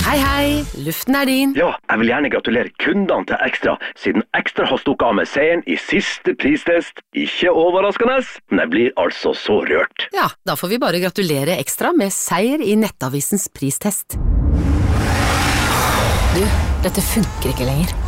Hei, luften din. Ja, jeg vil gjerne gratulere kundene til Ekstra, siden Ekstra har stukket av med seieren i siste pristest. Ikke overraskende, men jeg blir altså så rørt. Ja, da får vi bare gratulere Ekstra med seier i Nettavisens pristest. Du, dette funker ikke lenger.